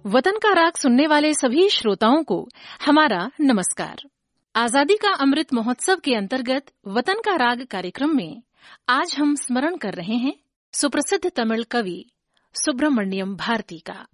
वतन का राग सुनने वाले सभी श्रोताओं को हमारा नमस्कार। आजादी का अमृत महोत्सव के अंतर्गत वतन का राग कार्यक्रम में आज हम स्मरण कर रहे हैं सुप्रसिद्ध तमिल कवि सुब्रमण्यम भारती का।